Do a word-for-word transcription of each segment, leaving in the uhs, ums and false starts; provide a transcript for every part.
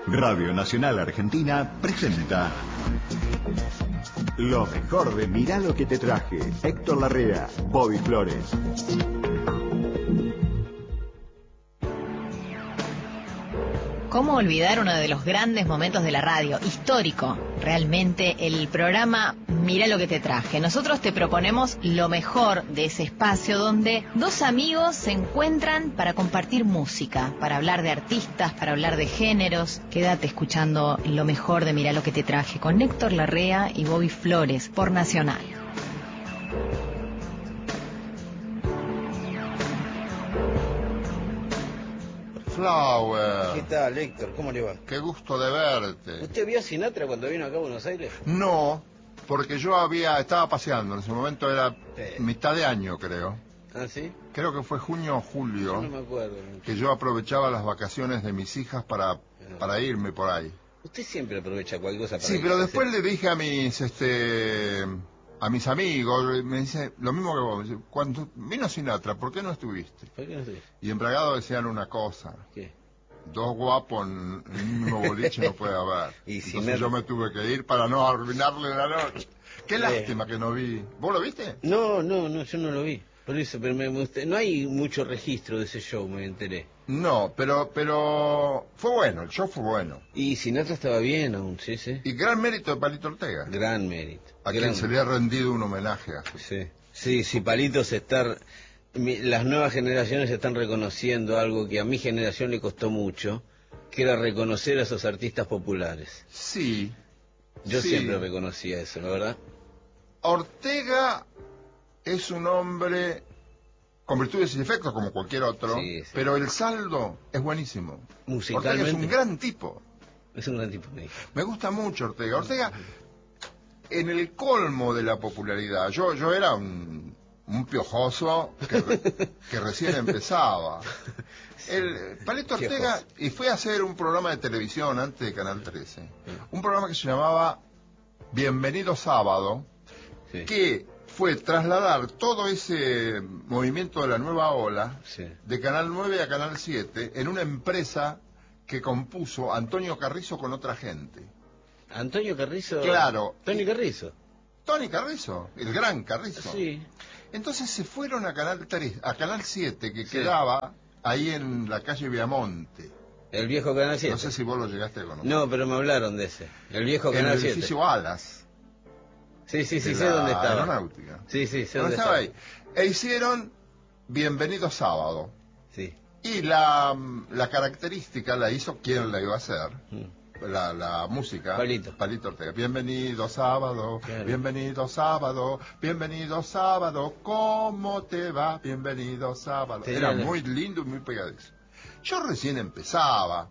Radio Nacional Argentina presenta lo mejor de Mirá lo que te traje. Héctor Larrea, Bobby Flores. ¿Cómo olvidar uno de los grandes momentos de la radio? Histórico, realmente, el programa Mirá lo que te traje. Nosotros te proponemos lo mejor de ese espacio donde dos amigos se encuentran para compartir música, para hablar de artistas, para hablar de géneros. Quédate escuchando lo mejor de Mirá lo que te traje con Héctor Larrea y Bobby Flores por Nacional. Flower. ¿Qué tal, Héctor? ¿Cómo le va? Qué gusto de verte. ¿Usted vio a Sinatra cuando vino acá a Buenos Aires? No, porque yo había estaba paseando. En ese momento era Sí. mitad de año, creo. ¿Ah, sí? Creo que fue junio o julio. Yo no me acuerdo. Que yo aprovechaba las vacaciones de mis hijas para, para irme por ahí. Usted siempre aprovecha cualquier cosa para Sí, ir, pero ¿sí? después le dije a mis este a mis amigos, me dice lo mismo que vos, me dice, cuando vino Sinatra, ¿por qué no estuviste? ¿Por qué no estoy? Y en Bragado decían una cosa: ¿Qué? dos guapos en el mismo boliche no puede haber. Y si Entonces me- yo me tuve que ir para no arruinarle la noche. Qué Eh. lástima que no vi. ¿Vos lo viste? No, no, no, yo no lo vi. Por eso, pero me, me- usted- no hay mucho registro de ese show, me enteré. No, pero pero fue bueno, el show fue bueno. Y Sinatra estaba bien aún, sí, sí. Y gran mérito de Palito Ortega, Gran mérito. a Gran- quien se le ha rendido un homenaje. Así. Sí, sí, sí, Palito se está... mi- Las nuevas generaciones están reconociendo algo que a mi generación le costó mucho, que era reconocer a esos artistas populares. Sí. Yo sí. siempre reconocía eso, la verdad. Ortega es un hombre con virtudes y defectos como cualquier otro, Sí, sí. pero el saldo es buenísimo. Musicalmente. Ortega es un gran tipo. Es un gran tipo, me dijo. Me gusta mucho Ortega. Ortega, en el colmo de la popularidad, yo yo era un, un piojoso que, re- que recién empezaba. El Palito Ortega, y fue a hacer un programa de televisión antes de Canal trece, un programa que se llamaba Bienvenido Sábado, Sí. que fue trasladar todo ese movimiento de la nueva ola Sí. de Canal nueve a Canal siete en una empresa que compuso Antonio Carrizo con otra gente. Antonio Carrizo. Claro. Tony Carrizo. Tony Carrizo, el gran Carrizo. Sí. Entonces se fueron a Canal tres, a Canal siete, que Sí. quedaba ahí en la calle Viamonte. El viejo Canal siete. No sé si vos lo llegaste a conocer. No, pero me hablaron de ese. El viejo en Canal el siete. edificio Alas. Sí, sí, sí, de sé la dónde estaba. Aeronáutica. Sí, sí, sé No dónde estaba estaba. ahí. E hicieron Bienvenido Sábado. Sí. Y la, la característica la hizo quien la iba a hacer. Mm. La, la música. Palito. Palito Ortega. Bienvenido sábado, Claro. bienvenido sábado, bienvenido sábado, ¿cómo te va? Bienvenido sábado. Tenía Era la- muy lindo y muy pegadizo. Yo recién empezaba.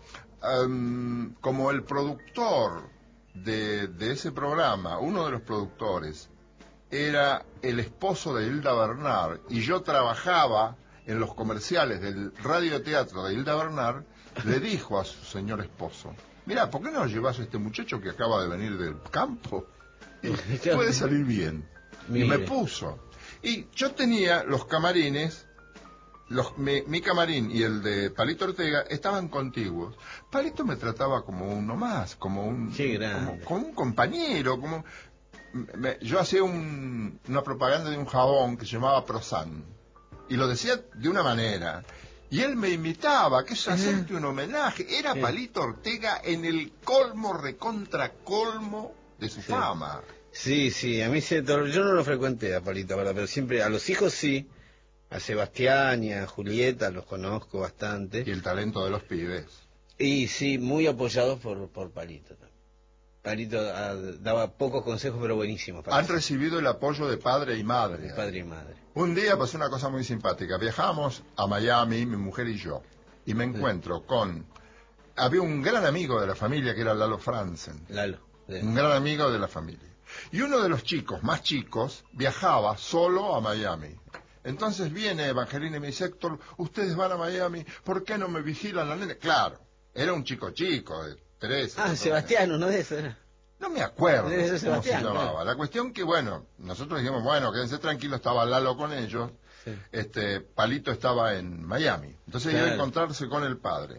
Em, como el productor de, de ese programa, uno de los productores, era el esposo de Hilda Bernard, y yo trabajaba en los comerciales del radioteatro de Hilda Bernard, le dijo a su señor esposo: mira, ¿por qué no llevas a este muchacho que acaba de venir del campo? Y puede salir bien. Y Mire. me puso. Y yo tenía los camarines, los, mi, mi camarín y el de Palito Ortega estaban contiguos. Palito me trataba como uno más, como un, Qué grande. como, como un compañero, como... me- yo hacía un- una propaganda de un jabón que se llamaba Prosan, y lo decía de una manera, y él me imitaba, que es hacerte un homenaje. Era Sí. Palito Ortega en el colmo, recontra colmo de su Sí. fama. Sí, sí, a mí se... Yo no lo frecuenté a Palito, ¿verdad? Pero siempre a los hijos sí. A Sebastián y a Julieta los conozco bastante. Y el talento de los pibes. Y sí, muy apoyados por, por Palito también. Palito ah, daba pocos consejos, pero buenísimos. para Han hacer. recibido el apoyo de padre y madre. De padre y madre. Un día pasó una cosa muy simpática. Viajamos a Miami, mi mujer y yo, y me encuentro con... Había un gran amigo de la familia que era Lalo Franzen, Lalo. de- un gran amigo de la familia. Y uno de los chicos, más chicos, viajaba solo a Miami. Entonces viene Evangelina y me dice: Héctor, ustedes van a Miami, ¿por qué no me vigilan la nena? Claro, era un chico chico, de trece. Ah, catorce. Sebastián, uno de esos era. No me acuerdo Debe ser cómo se Sebastián, llamaba. claro. La cuestión que, bueno, nosotros dijimos, bueno, quédense tranquilos, estaba Lalo con ellos. Sí. Este, Palito estaba en Miami. Entonces iba a Claro. encontrarse con el padre.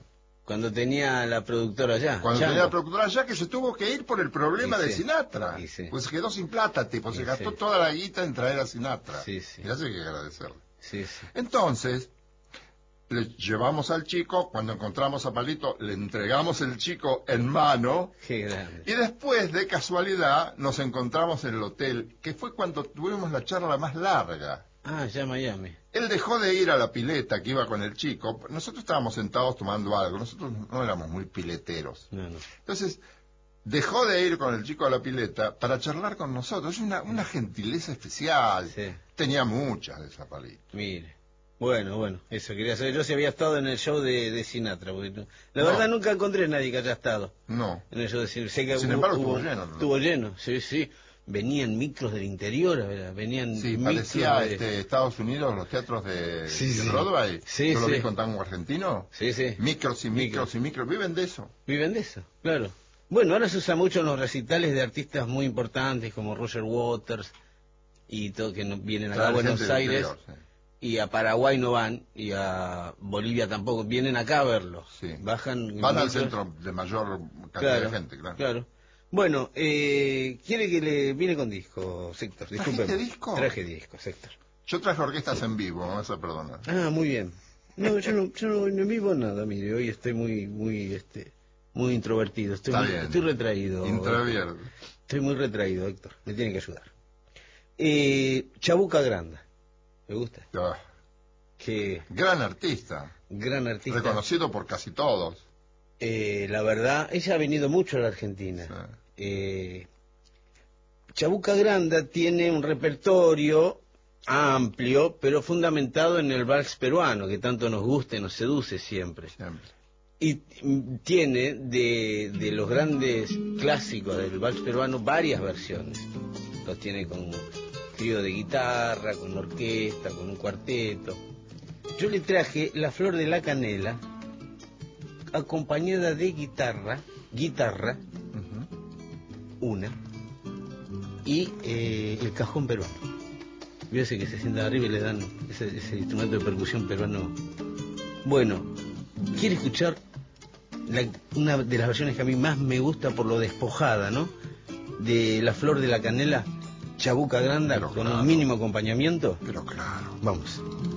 Cuando tenía la productora allá. Cuando Chango. tenía la productora allá, que se tuvo que ir por el problema Sí, de sí. Sinatra. Sí, sí. Pues se quedó sin plata, tipo, Sí, se gastó sí. toda la guita en traer a Sinatra. Sí, sí. Y eso hay que agradecerle. Sí, sí. Entonces, le llevamos al chico, cuando encontramos a Palito, le entregamos el chico en mano, Qué grande. y después, de casualidad, nos encontramos en el hotel, que fue cuando tuvimos la charla más larga. Ah, ya Miami. Él dejó de ir a la pileta que iba con el chico. Nosotros estábamos sentados tomando algo. Nosotros no éramos muy pileteros. No, no. Entonces, dejó de ir con el chico a la pileta para charlar con nosotros. Es una, una gentileza especial. Sí. Tenía muchas de esa Palito. Mire. Bueno, bueno, eso quería saber. Yo si había estado en el show de, de Sinatra. Porque no- la No. verdad nunca encontré a nadie que haya estado No. en el show de Sinatra. Sé que Sin hubo- embargo, hubo- estuvo lleno, ¿no? Estuvo lleno, sí, sí. Venían micros del interior, ¿verdad? Venían Sí, micros parecía de... este, Estados Unidos, los teatros de, Sí, de sí. Broadway. Sí, Yo lo sí. vi con tango argentino. Sí, sí. Micros y micros y micros. Viven de eso. Viven de eso, claro. Bueno, ahora se usa mucho en los recitales de artistas muy importantes como Roger Waters y todo que no, vienen acá a Traer Buenos gente del Aires interior, sí. y a Paraguay no van y a Bolivia tampoco, vienen acá a verlo. Sí. Bajan en Van al micros. centro de mayor cantidad Claro, de gente, claro. claro. Bueno, eh, quiere que le viene con disco, Héctor. ¿Trajiste Discúlpeme. disco? Traje discos, Héctor. Yo traje orquestas en vivo, me vas a perdonar. Ah, muy bien. No, yo no, yo no, no vivo nada, mire, hoy estoy muy, muy, este, muy introvertido, estoy, Está muy- bien. estoy retraído. Intravier. Estoy muy retraído, Héctor, me tiene que ayudar. Eh, Chabuca Granda, me gusta, Ah, que gran artista, gran artista. reconocido por casi todos. Eh, la verdad, ella ha venido mucho a la Argentina. Sí. Eh, Chabuca Granda tiene un repertorio amplio, pero fundamentado en el vals peruano, que tanto nos gusta y nos seduce siempre. Siempre. Y mm, tiene de, de los grandes clásicos del vals peruano varias versiones. Los tiene con trío de guitarra, con orquesta, con un cuarteto. Yo le traje La Flor de la Canela, acompañada de guitarra, guitarra, Ujú. una, y eh, el cajón peruano. Fíjese que se sientan arriba y le dan ese, ese instrumento de percusión peruano. Bueno, ¿quiere escuchar la- una de las versiones que a mí más me gusta por lo despojada, ¿no? De La Flor de la Canela, Chabuca Granda, Pero con claro. un mínimo acompañamiento. Pero claro. Vamos.